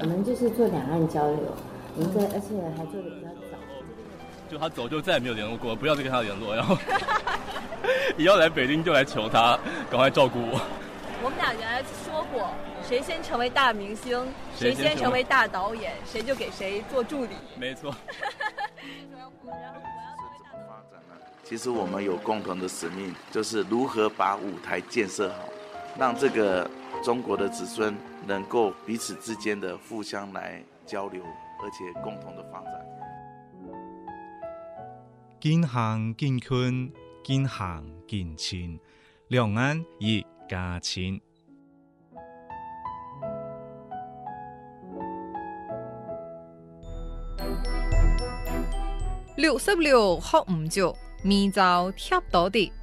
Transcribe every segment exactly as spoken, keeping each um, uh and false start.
我们就是做两岸交流，我们在而且还做的比较早。 就他走就再也没有联络过，不要再跟他联络，然后以后来北京就来求他赶快照顾我。 我们俩原来说过，谁先成为大明星，谁先成为大导演，谁就给谁做助理。 没错。 其实我们有共同的使命，就是如何把舞台建设好，让这个中国的子孙能够彼此之间的互相来交流，而且共同的发展。 近乡近亲，近乡近亲，两岸一家亲。 六十六學唔足，面罩貼到地。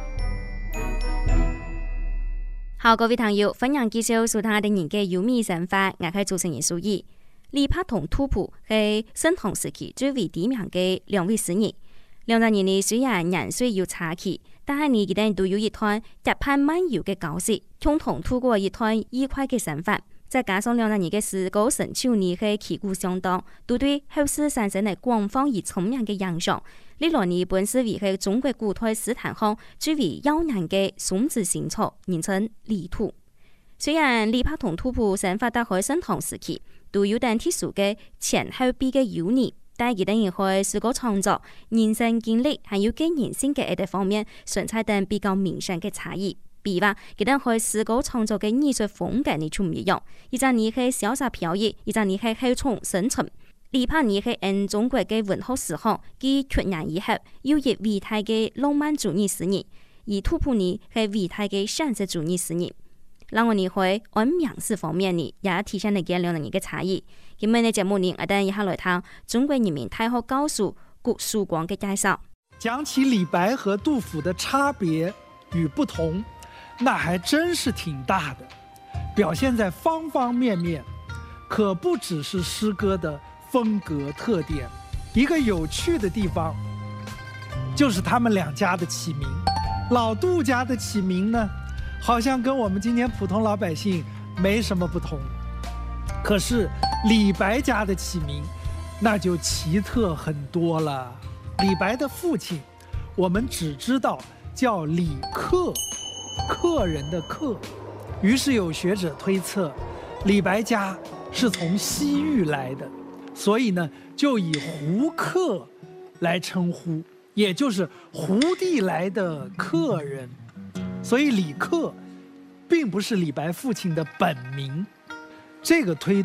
好，各位朋友，歡迎繼續收聽我哋人嘅優美生活，我係主持人蘇怡。李柏同杜甫係盛唐時期最為知名嘅兩位詩人。兩個人呢雖然年歲有差距，但係呢佢哋都有一段結伴漫遊嘅交識，共同度過一段愉快嘅生活。再加上兩個人嘅詩歌成就呢係旗鼓相當，都對後世產生了廣泛而深遠嘅影響。呢兩年本是為係中國古代詩壇上最為悠然嘅宋字新作，人稱李杜。雖然李柏同杜甫生活在喺盛唐時期，都有點特殊嘅前後輩嘅優異。但係佢哋喺詩歌創作、人生經歷，還有個人性嘅一啲方面，存在等比較明顯嘅差異。比如話，佢哋喺詩歌創作嘅藝術風格呢就唔一樣。一陣呢係瀟灑飄逸，一陣呢係厚重深沉。李柏呢係按中國嘅文學史學，既缺然而合，又亦偉大嘅浪漫主義詩人；而杜甫呢係偉大嘅現實主義詩人。讓我哋喺按名詞方面呢，也體現咗兩個人嘅差異。今日嘅節目呢，我哋一下來聽中國人民大學教授顧曙光嘅介紹。 講起李白和杜甫的差別與不同，那還真是挺大的，表現在方方面面，可不只是詩歌的風格特點。一個有趣的地方，就是他們兩家的起名。老杜家的起名呢，好像跟我們今天普通老百姓沒什麼不同，可是李白家的起名，那就奇特很多了。李白的父親，我們只知道叫李克，客人的客。於是有學者推測，李白家是從西域來的，所以呢，就以胡客來稱呼，也就是胡地來的客人。所以李克並不是李白父親的本名，這個推